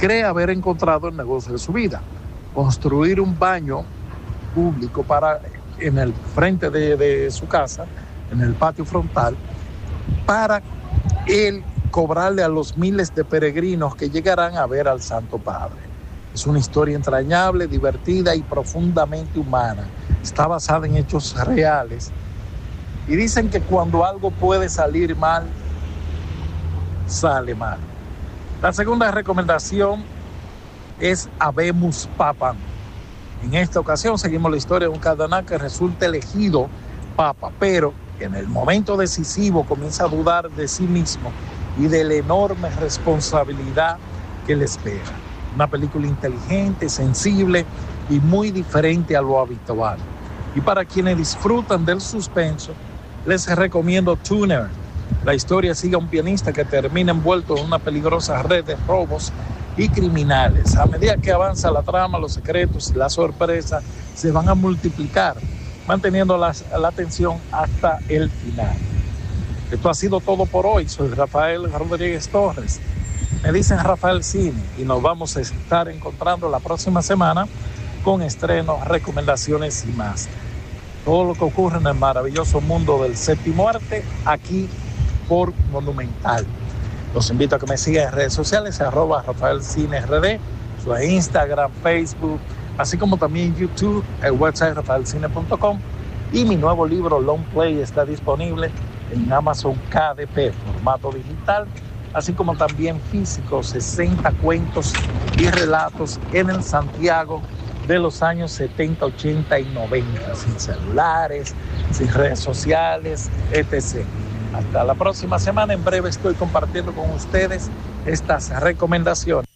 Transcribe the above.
cree haber encontrado el negocio de su vida: construir un baño público en el frente de su casa, en el patio frontal, para él cobrarle a los miles de peregrinos que llegarán a ver al Santo Padre. Es una historia entrañable, divertida y profundamente humana. Está basada en hechos reales. Y dicen que cuando algo puede salir mal, sale mal. La segunda recomendación es Habemus Papam. En esta ocasión seguimos la historia de un cardenal que resulta elegido papa, pero que en el momento decisivo comienza a dudar de sí mismo y de la enorme responsabilidad que le espera. Una película inteligente, sensible y muy diferente a lo habitual. Y para quienes disfrutan del suspenso, les recomiendo Tuner. La historia sigue a un pianista que termina envuelto en una peligrosa red de robos y criminales. A medida que avanza la trama, los secretos y la sorpresa se van a multiplicar, manteniendo la atención hasta el final. Esto ha sido todo por hoy. Soy Rafael Rodríguez Torres. Me dicen Rafael Cine y nos vamos a estar encontrando la próxima semana con estrenos, recomendaciones y más. Todo lo que ocurre en el maravilloso mundo del séptimo arte, aquí por Monumental. Los invito a que me sigan en redes sociales, @RafaelCineRD, su Instagram, Facebook, así como también YouTube, el website rafaelcine.com, y mi nuevo libro Long Play está disponible en Amazon KDP, formato digital, así como también físico, 60 cuentos y relatos en el Santiago de los años 70, 80 y 90, sin celulares, sin redes sociales, etc. Hasta la próxima semana. En breve estoy compartiendo con ustedes estas recomendaciones.